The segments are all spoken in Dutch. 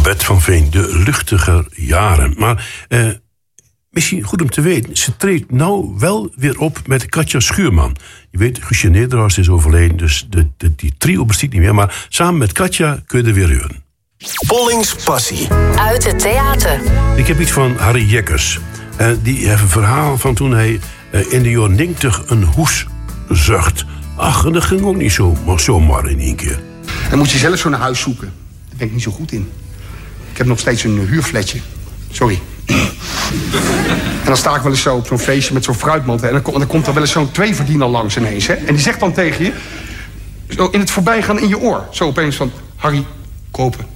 Bobette van Veen, de luchtiger jaren. Maar misschien goed om te weten, ze treedt nou wel weer op met Katja Schuurman. Je weet, Guusje Nederhorst is overleden, dus die trio bestaat niet meer. Maar samen met Katja kun je er weer huren. Pollings passie. Uit het theater. Ik heb iets van Harry Jekkers. Die heeft een verhaal van toen hij in de jaren 90 een hoes zucht. Ach, en dat ging ook niet zomaar in één keer. Dan moet je zelf zo'n huis zoeken. Daar ben ik niet zo goed in. Ik heb nog steeds een huurflatje. Sorry. En dan sta ik wel eens zo op zo'n feestje met zo'n fruitmand. Hè. En dan komt er wel eens zo'n tweeverdiener langs ineens. Hè. En die zegt dan tegen je, zo in het voorbijgaan in je oor. Zo opeens van, Harry, kopen.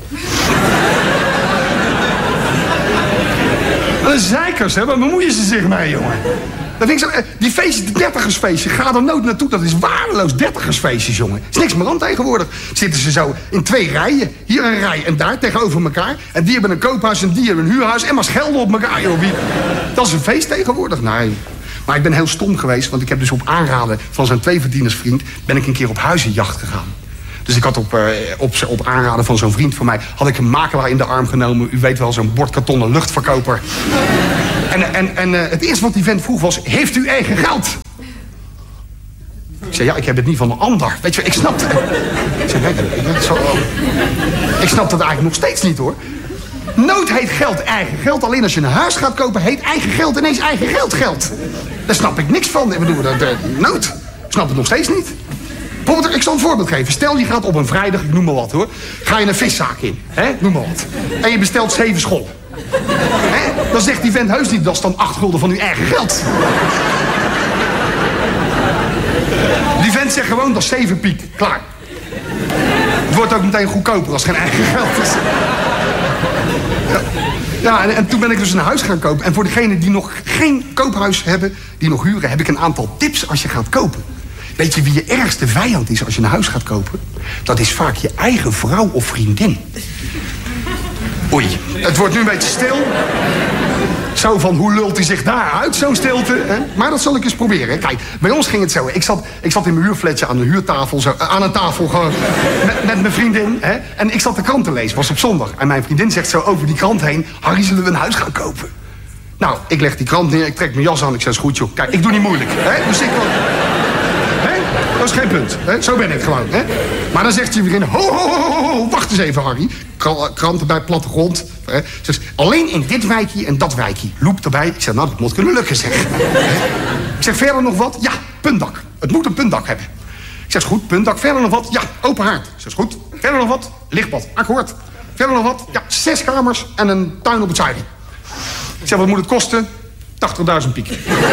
Wat een zeikers, hè? Waar bemoeien ze zich mee, jongen? Dat vind ik zo, die feestjes, de dertigersfeestje, ga er nooit naartoe. Dat is waardeloos, dertigersfeestjes, jongen. Er is niks meer aan tegenwoordig. Zitten ze zo in 2 rijen. Hier een rij en daar tegenover elkaar. En die hebben een koophuis en die hebben een huurhuis. En maar schelden op elkaar, joh. Dat is een feest tegenwoordig. Nee. Maar ik ben heel stom geweest, want ik heb dus op aanraden van zijn tweeverdienersvriend ben ik een keer op huizenjacht gegaan. Dus ik had op aanraden van zo'n vriend van mij had ik een makelaar in de arm genomen. U weet wel, zo'n bordkartonnen luchtverkoper. En het eerste wat die vent vroeg was, heeft u eigen geld? Ik zei, ja, ik heb het niet van een ander. Weet je, ik snapte. Ik zei, nee, ik snap dat eigenlijk nog steeds niet, hoor. Nooit heet geld eigen geld. Alleen als je een huis gaat kopen, heet eigen geld ineens eigen geld. Daar snap ik niks van. Ik bedoel, nooit. Ik snap het nog steeds niet. Bijvoorbeeld, ik zal een voorbeeld geven. Stel, je gaat op een vrijdag, ik noem maar wat, hoor. Ga je een viszaak in, hè? Noem maar wat. En je bestelt 7 schol. Hè? Dan zegt die vent heus niet, dat is dan 8 gulden van uw eigen geld. Die vent zegt gewoon, dat is 7 piek. Klaar. Het wordt ook meteen goedkoper als het geen eigen geld is. Ja, en toen ben ik dus een huis gaan kopen. En voor degenen die nog geen koophuis hebben, die nog huren, heb ik een aantal tips als je gaat kopen. Weet je wie je ergste vijand is als je een huis gaat kopen? Dat is vaak je eigen vrouw of vriendin. Oei, het wordt nu een beetje stil. Zo van, hoe lult hij zich daar uit, zo'n stilte? Hè? Maar dat zal ik eens proberen. Kijk, bij ons ging het zo. Ik zat in mijn huurflatje aan de huurtafel, zo, aan een tafel gewoon, met mijn vriendin. Hè? En ik zat de krant te lezen, was op zondag. En mijn vriendin zegt zo over die krant heen, Harry, zullen we een huis gaan kopen? Nou, ik leg die krant neer, ik trek mijn jas aan, ik zeg, is goed joh. Kijk, ik doe niet moeilijk. Hè? Dus ik wil... Dat is geen punt. Hè? Zo ben ik gewoon. Hè? Maar dan zegt hij weer in... Ho, wacht eens even, Harry. Kranten bij plattegrond. Hè? Zegt, alleen in dit wijkje en dat wijkje. Loep erbij. Ik zeg, nou, dat moet kunnen lukken, zeg. Ik zeg, verder nog wat? Ja, puntdak. Het moet een puntdak hebben. Ik zeg, goed, puntdak. Verder nog wat? Ja, open haard. Ik zeg, goed. Verder nog wat? Lichtbad. Akkoord. Verder nog wat? Ja, 6 kamers en een tuin op het zuiden. Ik zeg, wat moet het kosten? 80.000 piek.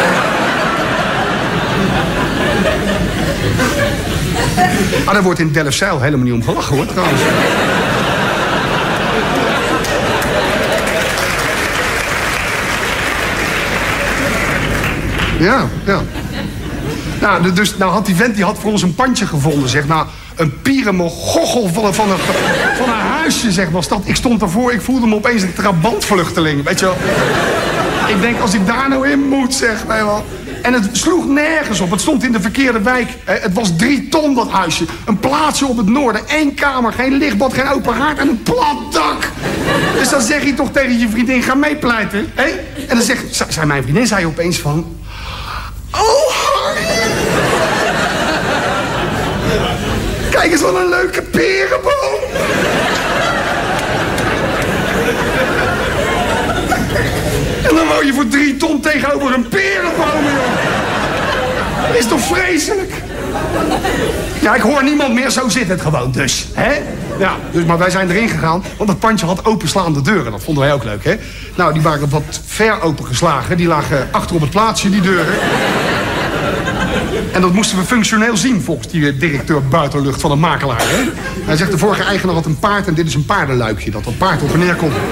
Ah, daar wordt in Delfzijl helemaal niet om gelachen, hoor, trouwens. Ja. Nou, dus nou had die vent die had voor ons een pandje gevonden, zeg. Nou, een pierenmogochel van een huisje, zeg, was dat. Ik stond daarvoor, ik voelde me opeens een trabantvluchteling, weet je wel. Ik denk, als ik daar nou in moet, zeg, weet je wel. En het sloeg nergens op. Het stond in de verkeerde wijk. Het was 3 ton, dat huisje. Een plaatsje op het noorden. 1 kamer, geen lichtbad, geen open haard en een plat dak. Dus dan zeg je toch tegen je vriendin, ga meepleiten. Hè? En dan zei mijn vriendin zei opeens van... Oh, Harry. Kijk eens, wat een leuke perenboom. En dan wou je voor 3 ton tegenover een perenboom, joh. Dat is toch vreselijk? Ja, ik hoor niemand meer, zo zit het gewoon dus. Hè? Ja, dus, maar wij zijn erin gegaan, want het pandje had openslaande deuren. Dat vonden wij ook leuk, hè? Nou, die waren wat ver opengeslagen. Die lagen achter op het plaatsje, die deuren. En dat moesten we functioneel zien, volgens die directeur buitenlucht van een makelaar, hè? Hij zegt, de vorige eigenaar had een paard en dit is een paardenluikje. Dat paard op en neer kon.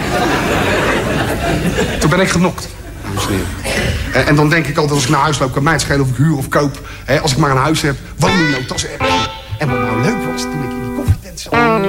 Toen ben ik genokt, dames en heren. En dan denk ik altijd, als ik naar huis loop, kan mij het schelen of ik huur of koop. Als ik maar een huis heb, woningnood, dat is erg. En wat nou leuk was, toen ik in die koffietent zat...